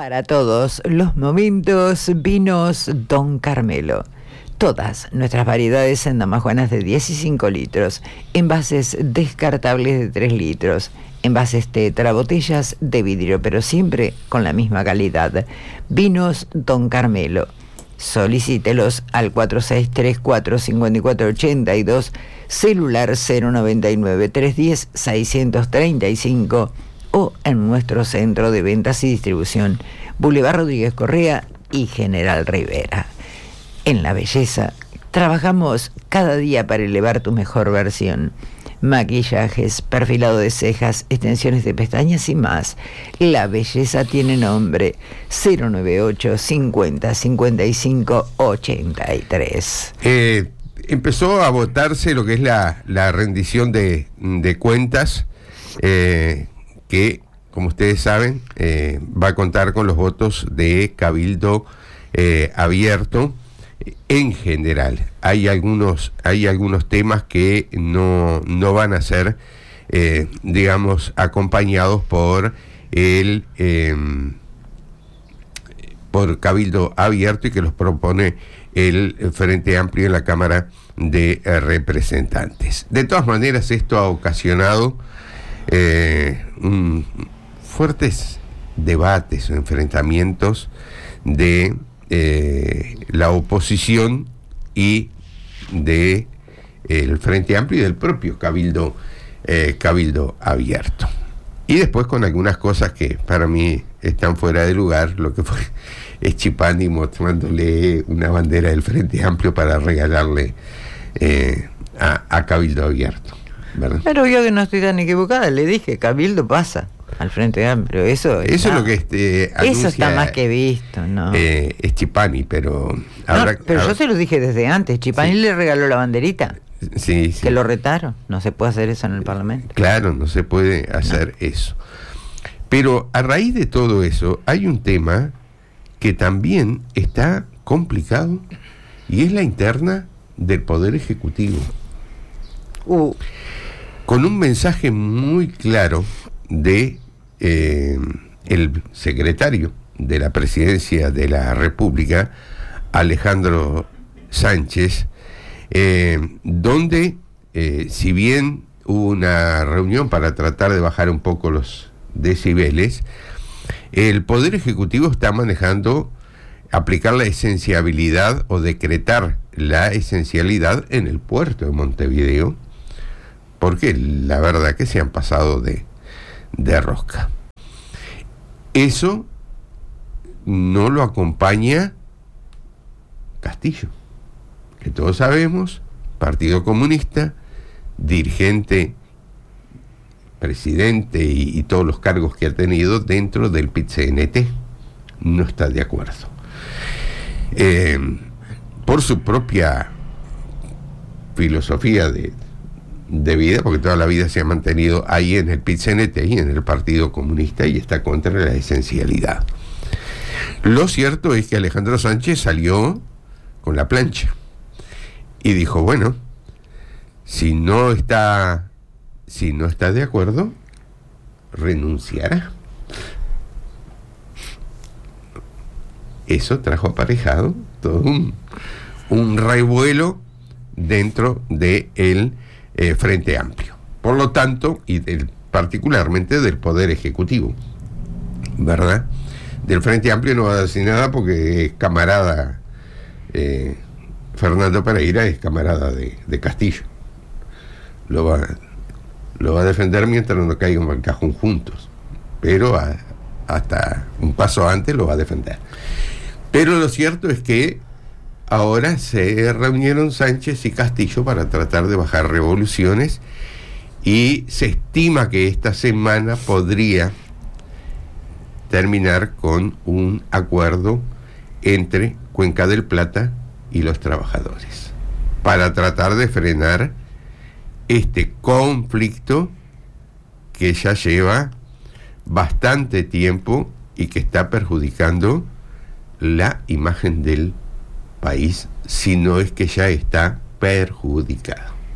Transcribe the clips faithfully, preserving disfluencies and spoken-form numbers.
Para todos los momentos, vinos Don Carmelo. Todas nuestras variedades en damajuanas de diez y cinco litros, envases descartables de tres litros, envases tetra, botellas de vidrio, pero siempre con la misma calidad. Vinos Don Carmelo. Solicítelos al cuatro seis tres cuatro, cinco cuatro ocho dos, celular cero noventa y nueve, trescientos diez, seiscientos treinta y cinco o en nuestro centro de ventas y distribución, Boulevard Rodríguez Correa y General Rivera. En la belleza, trabajamos cada día para elevar tu mejor versión. Maquillajes, perfilado de cejas, extensiones de pestañas y más. La belleza tiene nombre. cero noventa y ocho, cincuenta, cincuenta y cinco, ochenta y tres. Eh, empezó a votarse lo que es la, la rendición de, de cuentas, eh, que, como ustedes saben, eh, va a contar con los votos de Cabildo eh, Abierto. En general, hay algunos, hay algunos temas que no, no van a ser, eh, digamos, acompañados por el eh, por Cabildo Abierto y que los propone el Frente Amplio en la Cámara de eh, Representantes. De todas maneras, esto ha ocasionado eh, un, fuertes debates o enfrentamientos de Eh, la oposición y de eh, el Frente Amplio y del propio Cabildo eh, Cabildo Abierto, y después con algunas cosas que para mí están fuera de lugar, lo que fue Schipani mostrándole una bandera del Frente Amplio para regalarle eh, a, a Cabildo Abierto, ¿verdad? Pero yo que no estoy tan equivocada, le dije, Cabildo pasa al Frente Amplio, eso está, eso es lo que este anuncia, eso está más que visto, ¿no? Eh, Schipani, pero habrá, no, pero habrá, yo se lo dije desde antes. Schipani sí le regaló la banderita. Sí, sí. Que lo retaron. No se puede hacer eso en el Parlamento. Claro, no se puede hacer no. eso. Pero a raíz de todo eso, hay un tema que también está complicado y es la interna del Poder Ejecutivo. Uh. Con un mensaje muy claro de eh, el secretario de la Presidencia de la República, Alejandro Sánchez, eh, donde, eh, si bien hubo una reunión para tratar de bajar un poco los decibeles, el Poder Ejecutivo está manejando aplicar la esenciabilidad o decretar la esencialidad en el puerto de Montevideo, porque la verdad que se han pasado de de rosca. Eso no lo acompaña Castillo, que todos sabemos, Partido Comunista, dirigente, presidente y, y todos los cargos que ha tenido dentro del P I T C N T, no está de acuerdo. Eh, por su propia filosofía de de vida, porque toda la vida se ha mantenido ahí en el P I T C N T y en el Partido Comunista y está contra la esencialidad. Lo cierto es que Alejandro Sánchez salió con la plancha y dijo, bueno, si no está si no está de acuerdo, renunciará. Eso trajo aparejado todo un, un revuelo dentro de el Eh, Frente Amplio, por lo tanto, y del, particularmente del Poder Ejecutivo, ¿verdad? Del Frente Amplio no va a decir nada porque es camarada, eh, Fernando Pereira es camarada de, de Castillo, lo va, lo va a defender mientras no caigan en el cajón juntos, pero a, hasta un paso antes lo va a defender. Pero lo cierto es que ahora se reunieron Sánchez y Castillo para tratar de bajar revoluciones y se estima que esta semana podría terminar con un acuerdo entre Cuenca del Plata y los trabajadores para tratar de frenar este conflicto que ya lleva bastante tiempo y que está perjudicando la imagen del país, si no es que ya está perjudicado.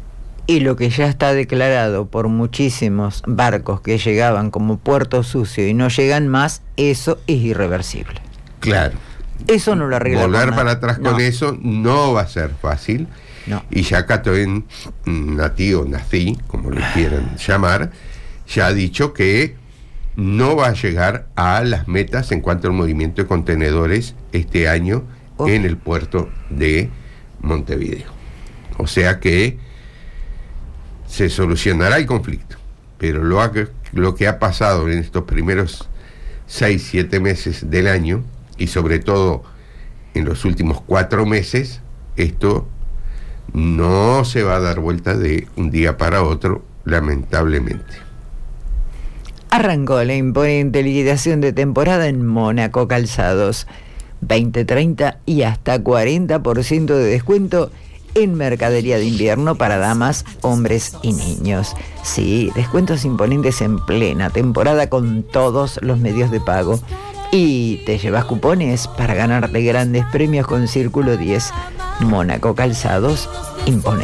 Y lo que ya está declarado por muchísimos barcos que llegaban como puerto sucio y no llegan más, eso es irreversible. Claro. Eso no lo arregla. Volver para atrás no. con eso no va a ser fácil. No. Y ya Catoen Natí o Nací, como le quieran llamar, ya ha dicho que no va a llegar a las metas en cuanto al movimiento de contenedores este año oh. en el puerto de Montevideo. O sea que se solucionará el conflicto, pero lo, ha, lo que ha pasado en estos primeros seis, siete meses del año, y sobre todo en los últimos cuatro meses, esto no se va a dar vuelta de un día para otro, lamentablemente. Arrancó la imponente liquidación de temporada en Mónaco Calzados. veinte, treinta y hasta cuarenta por ciento de descuento en mercadería de invierno para damas, hombres y niños. Sí, descuentos imponentes en plena temporada con todos los medios de pago. Y te llevas cupones para ganarte grandes premios con Círculo diez. Mónaco Calzados, imponente.